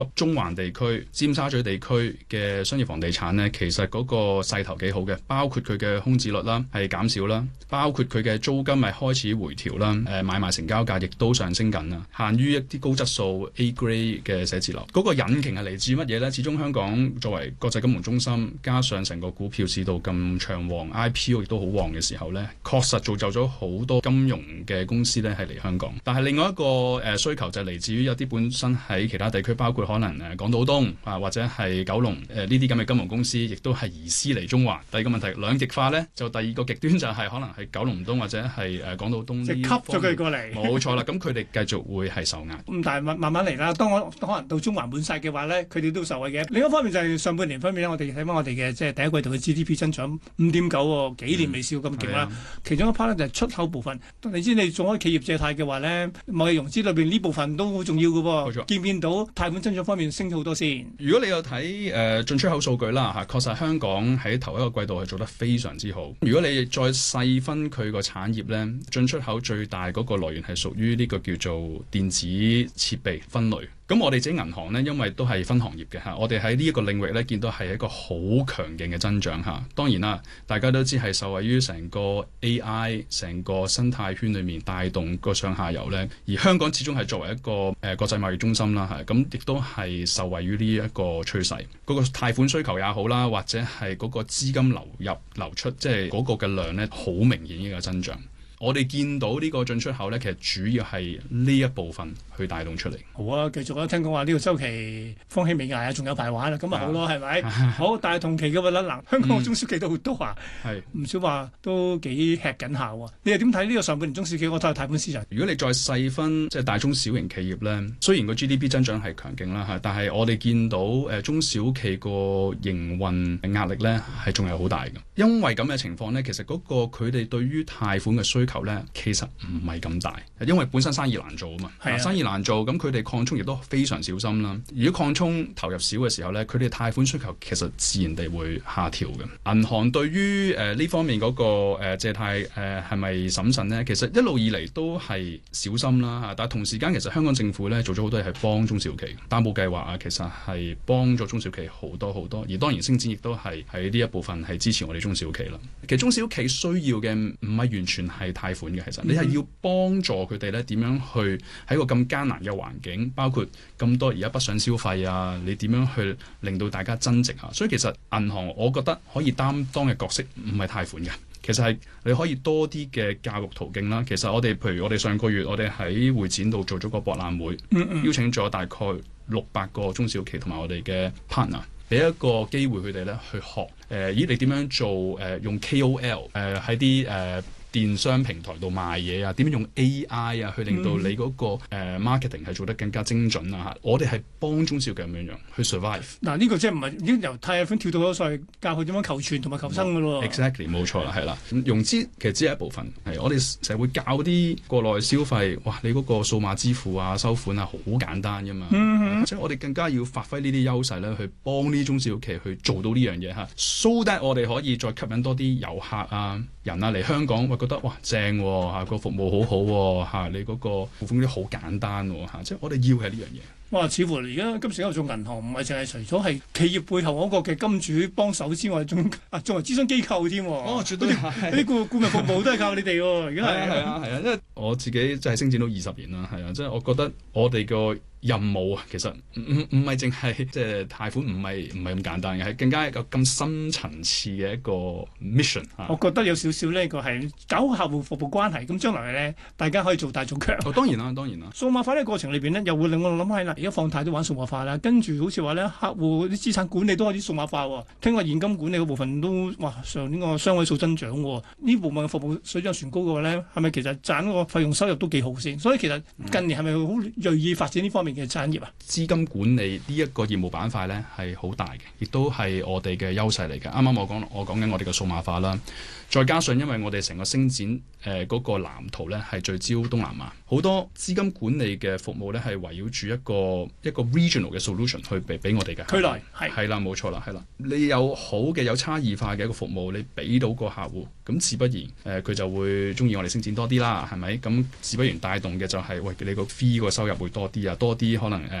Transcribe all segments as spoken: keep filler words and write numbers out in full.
中環地區、尖沙咀地區嘅商業房地產呢，其實嗰個勢頭幾好嘅，包括佢嘅空置率啦係減少啦，包括佢嘅租金係開始回調啦，誒買賣成交價亦都上升緊啦。限於一啲高質素 A grade 嘅寫字樓，嗰、那個引擎係嚟自乜嘢呢？始終香港作為國際金融中心，加上成個股票市道咁長旺 ，I P O 亦都好旺嘅時候呢，確實造就咗好多金融嘅公司呢係嚟香港。但係另外一個誒、呃、需求就係嚟自於有啲本身喺其他地區，包括可能誒港島東啊，或者係九龍誒呢啲咁嘅金融公司，亦都係移師嚟中環。第二個問題兩極化呢，就第二個極端就係可能係九龍東或者係誒港島東， 即係吸咗佢過嚟。 冇錯啦，咁佢哋繼續會係受壓。 咁但係慢慢慢嚟啦，當我可能到中環滿晒嘅話咧，佢哋都受惠嘅。另一方面就係上半年方面咧，我哋睇翻我哋嘅即係第一季度嘅 G D P 增長五點九喎，幾年未試過咁勁啦。嗯、其中一 part 咧就係出口部分。你知你做開企業借貸嘅話咧，貿易融資裏邊呢部分都好重要嘅喎。冇錯。見唔見到貸款增長方面升咗好多先？ 如果你有睇誒、呃、進出口數據啦嚇，確實香港喺頭一個季度係做得非常之好。如果你再細分佢個產業咧，進出口最大嗰個來源係屬於呢個叫做電子設備分類。咁我哋自己銀行呢，因為都係分行業嘅嚇，我哋喺呢一個領域呢，見到係一個好強勁嘅增長嚇。當然啦，大家都知係受惠於成個 A I 成個生態圈裏面帶動個上下游呢。而香港始終係作為一個誒、呃、國際貿易中心啦嚇，咁亦都係受惠於呢一個趨勢。嗰、嗰個貸款需求也好啦，或者係嗰個資金流入流出，即係嗰個嘅量呢，好明顯嘅一個增長。我哋見到呢個進出口呢，其實主要係呢一部分去帶動出嚟。 好啊，繼續啊！聽講話呢個週期風起未捱啊，仲有排玩啊，咁咪好咯，係咪？好，但係同期嘅話咧，嗱，香港嘅中小企都好多啊，唔、嗯、少話都幾吃緊下喎。你又點睇呢個上半年中小企嗰個貸款市場？ 如果你再細分即係大中小型企業呢，雖然個 G D P 增長係強勁啦嚇，但係我哋見到誒、呃、中小企個營運壓力呢係仲係好大嘅。因為咁嘅情況呢，其實嗰個佢哋對於貸款嘅需求求咧其實唔係咁大，因為本身生意難做啊嘛，啊生意難做，咁佢哋擴充亦都非常小心啦。如果擴充投入少嘅時候咧，佢哋貸款需求其實自然地會下調嘅。銀行對於誒呢方面嗰、那個誒、呃、借貸誒係咪審慎呢？其實一路以嚟都係小心啦嚇。但係同時間其實香港政府咧做咗好多嘢係幫中小企，擔保計劃啊，其實係幫咗中小企好多好多。而當然星展亦都係喺呢一部分係支持我哋中小企啦。其實中小企需要嘅唔係完全係貸款嘅，其實你係要幫助佢哋咧點樣去喺個咁艱難嘅環境，包括咁多而家北上消費啊，你點樣去令到大家增值啊？所以其實銀行我覺得可以擔當嘅角色唔係貸款嘅，其實係你可以多啲嘅教育途徑啦。其實我哋譬如我哋上個月我哋喺會展度做咗個博覽會，嗯嗯邀請咗大概六百個中小企同埋我哋嘅 partner，俾一個機會佢哋咧去學誒、呃，咦你點樣做誒、呃、用 K O L 誒喺啲誒電商平台度賣嘢啊？點樣用 A I 啊去令到你嗰、那個、嗯呃、marketing 係做得更加精準啊？嚇，我哋係幫中小企咁樣樣去 survive。嗱呢個即係唔係已經由貸款跳到咗上去教佢點樣求存同埋求生㗎咯？Exactly 冇錯啦，係啦。融資其實只係一部分，係我哋成日會教啲國內消費，哇！你嗰個數碼支付啊、收款啊好簡單㗎嘛。嗯哼，即係我哋更加要發揮呢啲優勢咧，去幫呢啲中小企去做到呢樣嘢嚇。So that 我哋可以再吸引多啲遊客啊、人啊嚟香港。覺得哇正喎嚇，個服務好好喎嚇，你嗰個付款啲好簡單喎嚇，即係我哋要係呢樣嘢。哇！似乎而家今時今日做銀行唔係淨係除咗係企業背後嗰個嘅金主幫手之外，仲啊仲係諮詢機構添。哦，絕對係啲顧顧問服務都係靠你哋喎。而家係係啊係啊，因為我自己就係星展到二十年啦，係啊，即係我覺得我哋個任務啊，其實唔唔唔係淨係即係貸款，唔係唔係咁簡單嘅，係更加一個咁深層次嘅一個 mission 嚇。我覺得有少少呢個係搞好客戶服務關係，咁將來咧大家可以做大做強。哦，當然啦，當然啦。數碼化呢個過程裏邊呢，又會令我諗起啦，而家放貸都玩數碼化啦，跟住好似話咧，客戶啲資產管理都開始數碼化喎。聽話現金管理嗰部分都哇上呢個雙位數增長喎。呢部分嘅服務水漲船高嘅話咧，係咪其實賺嗰個費用收入都幾好先？所以其實近年係咪好鋭意發展呢方面嘅產業啊？資金管理呢一個業務板塊咧係好大嘅，亦都係我哋嘅優勢嚟嘅。啱啱我講我講緊我哋嘅數碼化啦，再加上因為我哋成個星展誒嗰、呃那個藍圖咧係聚焦東南亞，好多資金管理嘅服務咧係圍繞住一個一個 regional 嘅 solution 去俾俾我哋嘅區內係係啦，冇錯啦，係啦。你有好嘅有差異化嘅一個服務，你俾到個客戶，咁自不然誒佢、呃、就會中意我哋星展多啲啦，係咪？咁自不然帶動嘅就係、是、喂你個 fee 個收入會多啲啊，多啲可能誒。呃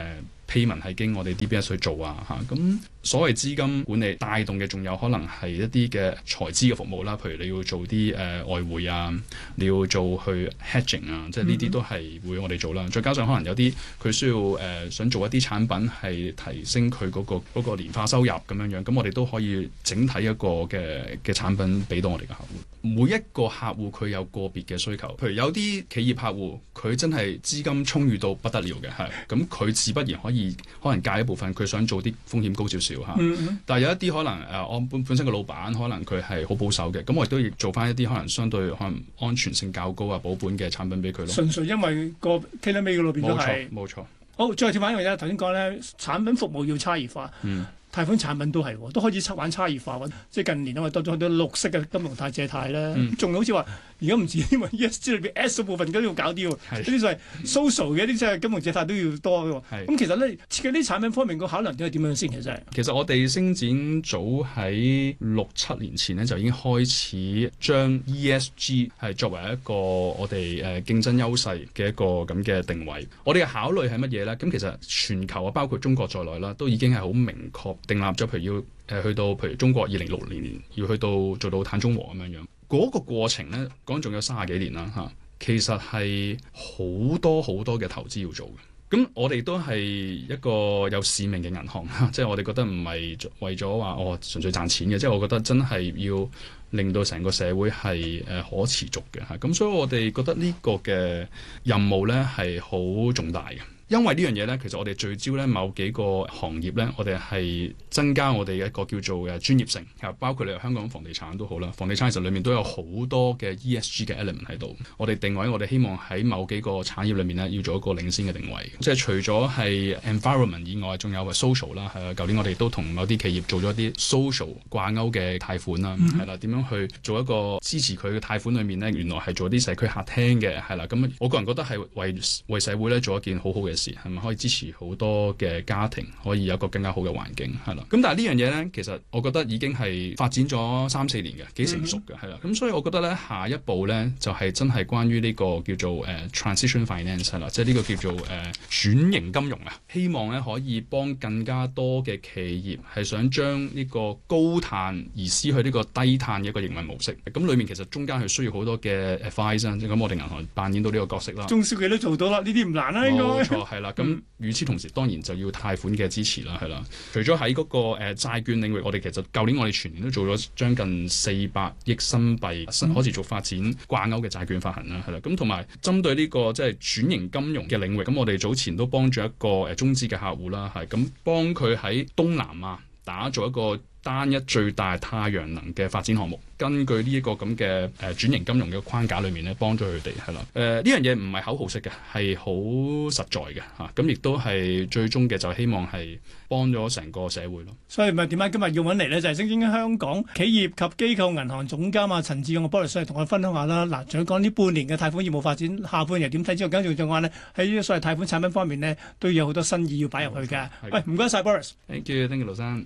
payment 係經我哋 D B S 去做啊嚇。咁所謂資金管理帶動嘅，仲有可能係一啲嘅財資嘅服務啦，譬如你要做啲誒、呃、外匯啊，你要做去 hedging 啊，即係呢啲都係會我哋做啦。再加上可能有啲佢需要誒、呃、想做一啲產品係提升佢嗰、嗰個嗰個年化收入咁樣樣，咁我哋都可以整體一個嘅嘅產品俾到我哋嘅客戶。每一個客戶佢有個別嘅需求，譬如有啲企業客戶佢真係資金充裕到不得了嘅，係咁佢自不然可以可能借一部分，佢想做啲風險高少少嚇。嗯嗯，但係有一啲可能誒，我、呃、本本身個老闆可能佢係好保守嘅，咁我亦都要做翻一啲可能相對可能安全性較高啊保本嘅產品俾佢咯。純粹因為個 tailor made 嗰度變咗係冇錯冇錯。 好，再跳翻一樣嘢，頭先講咧產品服務要差異化。嗯。貸款產品都係喎，都開始玩差異化，即係近年因為多咗好多綠色嘅金融貸借貸啦，仲、嗯、好似話而家唔止，因為 E S G 裏邊 S 部分都要搞啲喎，呢啲就係 social 嘅，啲即係金融借貸都要多嘅喎。咁其實咧設計啲產品方面個考量點係點樣先？其實係其實我哋星展早喺六七年前咧就已經開始將 E S G 係作為一個我哋誒競爭優勢嘅一個咁嘅定位。我哋嘅考慮係乜嘢咧？咁其實全球啊，包括中國在內啦，都已經係好明確定立咗，譬如要誒、呃、去到譬如中國二零六零年要去到做到碳中和咁樣樣，嗰、那個過程咧講仲有三十幾年啦嚇，其實係好多好多嘅投資要做嘅。咁我哋都係一個有使命嘅銀行，即係我哋覺得唔係為咗話哦純粹賺錢嘅，即係我覺得真係要令到成個社會係誒、呃、可持續嘅嚇。咁所以我哋覺得呢個嘅任務咧係好重大嘅。因為呢樣嘢咧，其實我哋聚焦咧某幾個行業咧，我哋係增加我哋嘅一個叫做嘅專業性，包括你香港房地產都好啦，房地產其實裡面都有好多嘅 E S G 嘅 element 喺度。我哋定位，我哋希望喺某幾個產業裏面咧，要做一個領先嘅定位。即係除咗係 environment 以外，仲有係 social 啦。係啊，舊年我哋都同某啲企業做咗啲 social 掛鈎嘅貸款啦，係啦、mm，點、hmm. 樣去做一個支持佢嘅貸款裏面咧，原來係做啲社區客廳嘅，係啦。咁我個人覺得係為為社會咧做一件好好嘅事。係咪可以支持好多嘅家庭可以有一個更加好嘅環境係啦？咁但係呢樣嘢咧，其實我覺得已經係發展咗三四年嘅，幾成熟嘅係啦。咁、嗯、所以我覺得咧，下一步咧就係、是、真係關於呢個叫做誒、uh, transition finance 係啦，即係呢個叫做誒、uh, 轉型金融啊。希望咧可以幫更加多嘅企業係想將呢個高碳而失去呢個低碳嘅一個營運模式。咁裡面其實中間係需要好多嘅 advice 啊，咁我哋銀行扮演到呢個角色啦。 中小企都做到啦，呢啲唔難啦，應該冇錯係啦。咁與此同時，當然就要貸款嘅支持啦，係啦。除咗喺嗰個誒、呃、債券領域，我哋其實舊年我哋全年都做咗將近四百億新幣可持續發展掛鈎嘅債券發行啦，係啦。咁同埋針對呢、這個即係轉型金融嘅領域，咁我哋早前都幫助一個誒、呃、中資嘅客戶啦，係咁幫佢喺東南亞打造一個單一最大太陽能嘅發展項目。根據呢一個咁嘅誒轉型金融嘅框架裏面咧，幫咗佢哋係啦。誒呢樣嘢唔係口號式嘅，係好實在嘅嚇。咁、啊、亦都係最終嘅，就希望係幫咗成個社會咯。 所以咪點解今日要揾嚟呢？就係星展香港企業及機構銀行總監啊陳志勇嘅 Boris 嚟同我分享下啦。嗱，仲要講呢半年嘅貸款業務發展，下半年點睇之後，跟住仲話呢，喺呢個所謂貸款產品方面呢，都有好多新意要擺入去嘅。喂，唔該晒 Boris。 Thank you，thank you，盧生。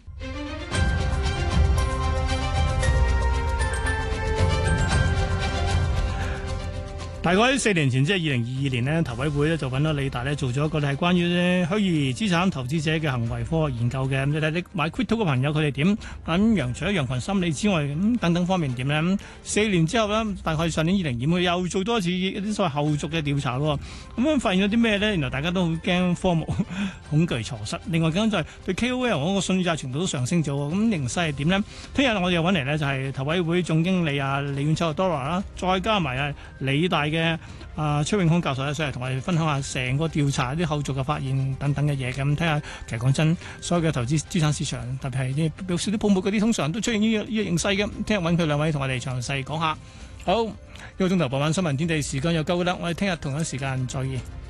大概喺四年前，即係二零二二年呢，投委會咧就揾咗理大咧做咗一個係關於咧虛擬資產投資者嘅行為科學研究嘅。咁你睇你買 crypto 嘅朋友佢哋點？咁羊除咗羊群心理之外，咁等等方面點咧？咁四年之後咧，大概上年二零二五又做多一次一啲所謂後續嘅調查咯。咁樣發現咗啲咩咧？原來大家都好驚科目恐懼錯失。另外咁就係對 K O L 嗰個信賴程度都上升咗。咁形勢係點咧？聽日我哋又揾嚟咧就係投委會總經理啊李遠秋 Dora 啦，再加埋啊理大嘅啊，崔永康教授咧，上嚟同我哋分享下成個調查啲後續嘅發現等等嘅嘢，咁睇下其實講真，所有嘅投資資產市場，特別係啲表示啲泡沫嗰啲，通常都出現呢個呢個形勢嘅。聽日揾佢兩位同我哋詳細講下。好，一個鐘頭傍晚新聞天地時間又夠啦，我哋聽日同一時間再見。